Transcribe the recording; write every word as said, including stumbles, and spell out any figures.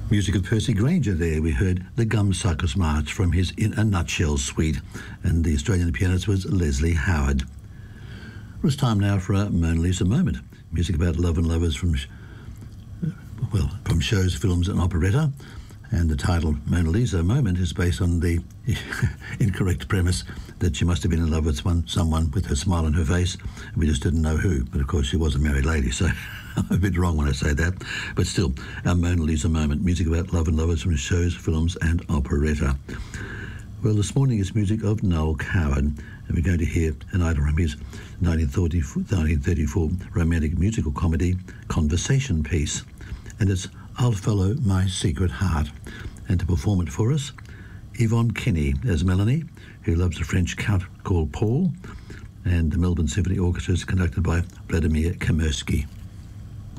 Music of Percy Grainger there. We heard the Gumsuckers March from his In a Nutshell suite, and the Australian pianist was Leslie Howard. It was time now for a Mona Lisa moment. Music about love and lovers from, well, from shows, films and operetta. And the title Mona Lisa Moment is based on the incorrect premise that she must have been in love with one, someone with her smile on her face. We just didn't know who. But of course she was a married lady, so I'm a bit wrong when I say that. But still, a Mona Lisa Moment. Music about love and lovers from shows, films and operetta. Well, this morning is music of Noel Coward, and we're going to hear an item from his nineteen thirty-four romantic musical comedy, Conversation Piece. And it's I'll Follow My Secret Heart. And to perform it for us, Yvonne Kenny as Melanie, who loves a French count called Paul, and the Melbourne Symphony Orchestra is conducted by Vladimir Kamersky.